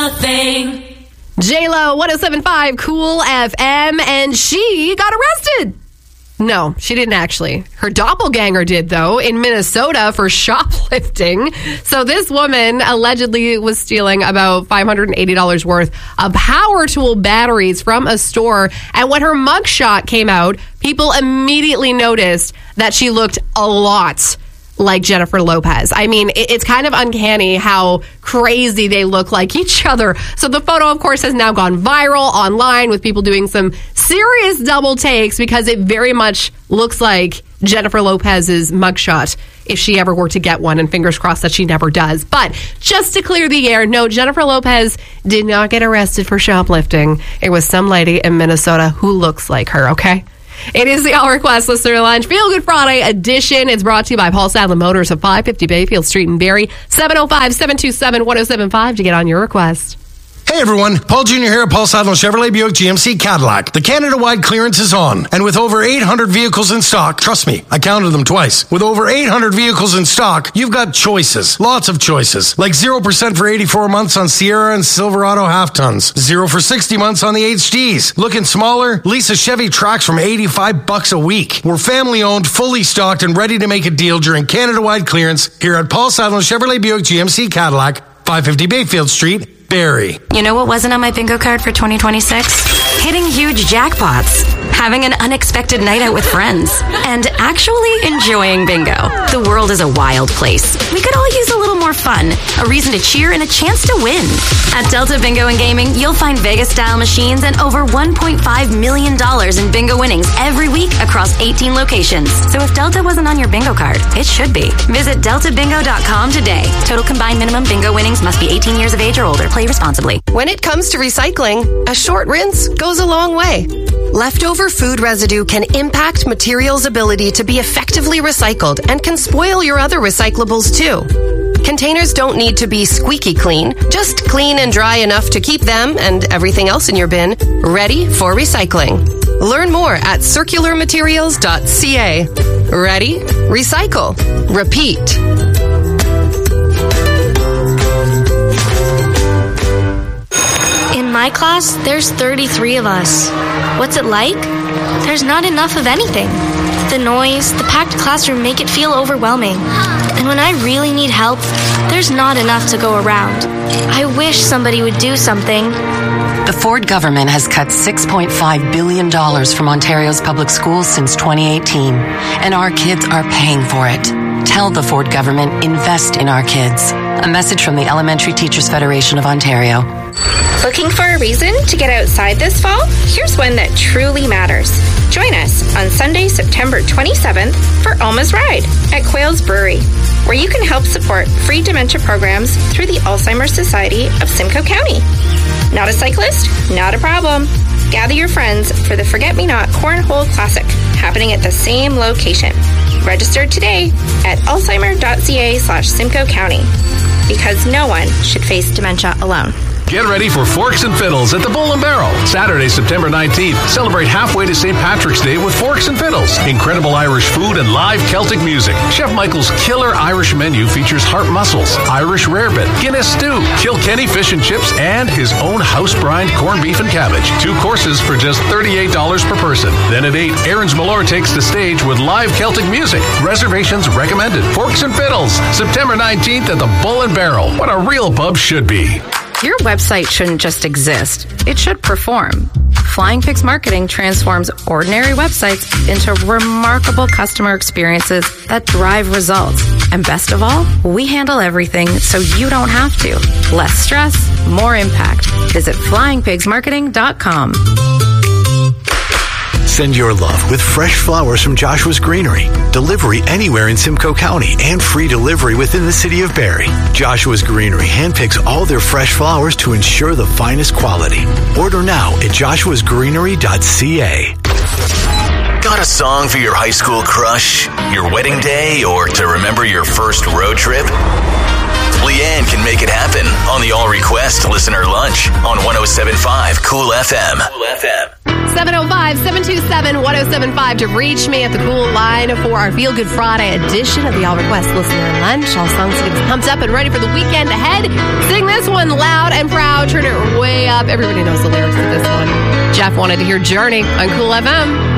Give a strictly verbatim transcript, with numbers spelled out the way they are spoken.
the thing. J-Lo, one oh seven point five Cool F M, and she got arrested. No, she didn't actually. Her doppelganger did, though, in Minnesota for shoplifting. So this woman allegedly was stealing about five hundred eighty dollars worth of power tool batteries from a store. And when her mugshot came out, people immediately noticed that she looked a lot like Jennifer Lopez. I mean, it's kind of uncanny how crazy they look like each other. So the photo, of course, has now gone viral online with people doing some serious double takes because it very much looks like Jennifer Lopez's mugshot if she ever were to get one, and fingers crossed that she never does. But just to clear the air, no, Jennifer Lopez did not get arrested for shoplifting. It was some lady in Minnesota who looks like her, okay? It is the All Request Listener Lunch Feel Good Friday edition. It's brought to you by Paul Sadler Motors of five fifty Bayfield Street in Barrie. seven oh five, seven two seven, one oh seven five to get on your request. Hey everyone, Paul Junior here at Paul Sadler Chevrolet Buick G M C Cadillac. The Canada-wide clearance is on, and with over eight hundred vehicles in stock, trust me, I counted them twice. With over eight hundred vehicles in stock, you've got choices, lots of choices, like zero percent for eighty-four months on Sierra and Silverado half-tons, zero for sixty months on the H Ds. Looking smaller? Lease a Chevy Trax from eighty-five bucks a week. We're family-owned, fully stocked, and ready to make a deal during Canada-wide clearance here at Paul Sadler Chevrolet Buick G M C Cadillac, five fifty Bayfield Street, Barrie. You know what wasn't on my bingo card for twenty twenty-six? Hitting huge jackpots, having an unexpected night out with friends, and actually enjoying bingo. The world is a wild place. We could all use a little more fun, a reason to cheer, and a chance to win. At Delta Bingo and Gaming, you'll find Vegas-style machines and over one point five million dollars in bingo winnings every week across eighteen locations. So if Delta wasn't on your bingo card, it should be. Visit delta bingo dot com today. Total combined minimum bingo winnings must be eighteen years of age or older. Play responsibly. When it comes to recycling, a short rinse goes a long way. Leftover food residue can impact materials' ability to be effectively recycled and can spoil your other recyclables too. Containers don't need to be squeaky clean, just clean and dry enough to keep them and everything else in your bin ready for recycling. Learn more at circular materials dot c a. Ready? Recycle. Repeat. In my class, there's thirty-three of us. What's it like? There's not enough of anything. The noise, the packed classroom make it feel overwhelming. And when I really need help, there's not enough to go around. I wish somebody would do something. The Ford government has cut six point five billion dollars from Ontario's public schools since twenty eighteen, and our kids are paying for it. Tell the Ford government, invest in our kids. A message from the Elementary Teachers Federation of Ontario. Looking for a reason to get outside this fall? Here's one that truly matters. Join us on Sunday, September twenty-seventh for Alma's Ride at Quail's Brewery, where you can help support free dementia programs through the Alzheimer's Society of Simcoe County. Not a cyclist? Not a problem. Gather your friends for the Forget-Me-Not Cornhole Classic, happening at the same location. Register today at alzheimer dot c a slash Simcoe County, because no one should face dementia alone. Get ready for Forks and Fiddles at the Bull and Barrel. Saturday, September nineteenth. Celebrate halfway to Saint Patrick's Day with Forks and Fiddles. Incredible Irish food and live Celtic music. Chef Michael's killer Irish menu features heart mussels, Irish rarebit, Guinness stew, Kilkenny fish and chips, and his own house-brined corned beef and cabbage. Two courses for just thirty-eight dollars per person. Then at eight, Aaron's Malore takes the stage with live Celtic music. Reservations recommended. Forks and Fiddles, September nineteenth at the Bull and Barrel. What a real pub should be. Your website shouldn't just exist. It should perform. Flying Pigs Marketing transforms ordinary websites into remarkable customer experiences that drive results. And best of all, we handle everything so you don't have to. Less stress, more impact. Visit flying pigs marketing dot com. Send your love with fresh flowers from Joshua's Greenery. Delivery anywhere in Simcoe County and free delivery within the city of Barrie. Joshua's Greenery handpicks all their fresh flowers to ensure the finest quality. Order now at joshuas greenery dot c a. Got a song for your high school crush, your wedding day, or to remember your first road trip? Leanne can make it happen on the All Request Listener Lunch on one oh seven point five Cool F M. Cool F M. seven oh five, seven two seven, one oh seven five to reach me at the Cool line for our Feel Good Friday edition of the All Request Listener Lunch. All songs to get us pumped up and ready for the weekend ahead. Sing this one loud and proud. Turn it way up. Everybody knows the lyrics to this one. Jeff wanted to hear Journey on Cool F M.